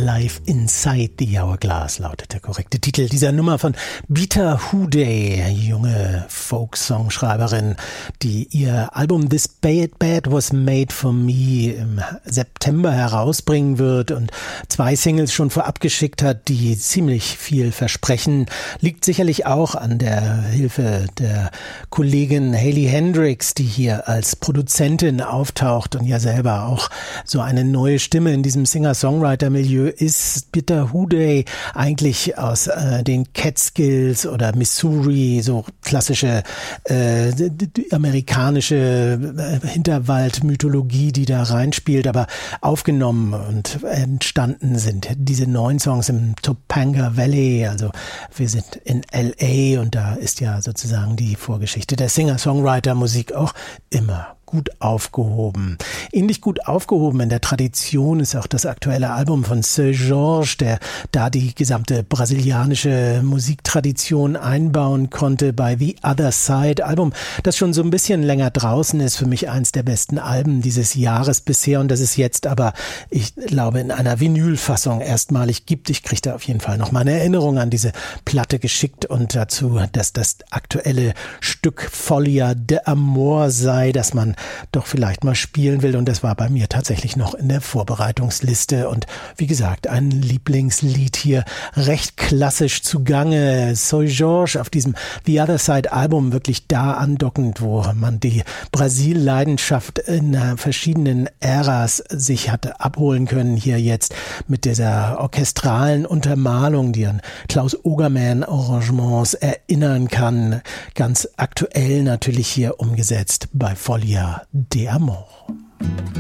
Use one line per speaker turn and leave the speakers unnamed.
Live Inside the Hourglass lautet der korrekte Titel dieser Nummer von Beta Hooday, junge Folk-Songschreiberin, die ihr Album This Bad Was Made For Me im September herausbringen wird und 2 Singles schon vorab geschickt hat, die ziemlich viel versprechen. Liegt sicherlich auch an der Hilfe der Kollegin Hayley Hendricks, die hier als Produzentin auftaucht und ja selber auch so eine neue Stimme in diesem Singer-Songwriter-Milieu ist. Beta Hooday eigentlich aus den Catskills oder Missouri, so klassische amerikanische Hinterwald-Mythologie, die da reinspielt, aber aufgenommen und entstanden sind diese 9 Songs im Topanga Valley, also wir sind in L.A. und da ist ja sozusagen die Vorgeschichte der Singer-Songwriter-Musik auch immer gut aufgehoben. Ähnlich gut aufgehoben in der Tradition ist auch das aktuelle Album von Seu Jorge, der da die gesamte brasilianische Musiktradition einbauen konnte bei The Other Side. Album, das schon so ein bisschen länger draußen ist, für mich eins der besten Alben dieses Jahres bisher und das es jetzt aber, ich glaube, in einer Vinylfassung erstmalig gibt. Ich kriege da auf jeden Fall noch mal eine Erinnerung an diese Platte geschickt und dazu, dass das aktuelle Stück Folia de Amor sei, das man doch vielleicht mal spielen will und das war bei mir tatsächlich noch in der Vorbereitungsliste und wie gesagt, ein Lieblingslied hier, recht klassisch zugange. Seu Jorge auf diesem The Other Side Album wirklich da andockend, wo man die Brasil-Leidenschaft in verschiedenen Äras sich hatte abholen können, hier jetzt mit dieser orchestralen Untermalung, die an Klaus Ogerman Arrangements erinnern kann, ganz aktuell natürlich hier umgesetzt bei Folia de Amor.